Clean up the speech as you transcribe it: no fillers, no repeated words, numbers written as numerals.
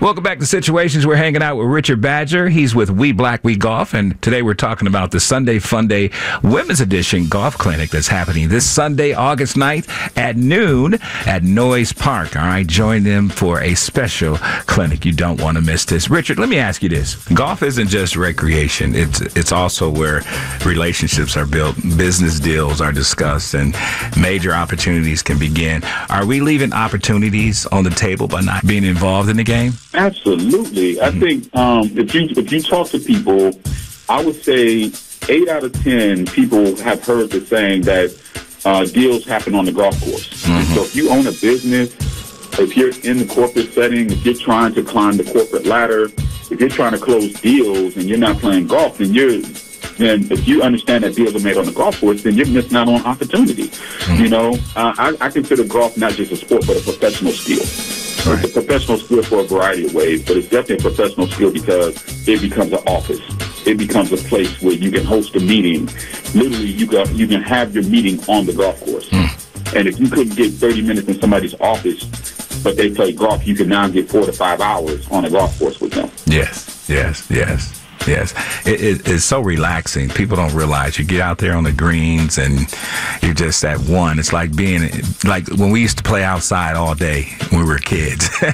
Welcome back to Situations. We're hanging out with Richard Badger. He's with We Black, We Golf, and today we're talking about the Sunday Fun Day Women's Edition Golf Clinic that's happening this Sunday, August 9th at noon at Noyes Park. All right, join them for a special clinic. You don't want to miss this. Richard, let me ask you this. Golf isn't just recreation. It's also where relationships are built, business deals are discussed, and major opportunities can begin. Are we leaving opportunities on the table by not being involved in the game? Absolutely. I think if you talk to people, I would say 8 out of 10 people have heard the saying that deals happen on the golf course. So if you own a business, if you're in the corporate setting, if you're trying to climb the corporate ladder, if you're trying to close deals and you're not playing golf, then if you understand that deals are made on the golf course, then you're missing out on opportunity. You know, I consider golf not just a sport, but a professional skill. Right. It's a professional skill for a variety of ways, but it's definitely a professional skill because it becomes an office. It becomes a place where you can host a meeting. Literally, you can have your meeting on the golf course. And if you couldn't get 30 minutes in somebody's office, but they play golf, you can now get 4 to 5 hours on a golf course with them. Yes. It's so relaxing. People don't realize you get out there on the greens and you're just at one. It's like being like when we used to play outside all day when we were kids.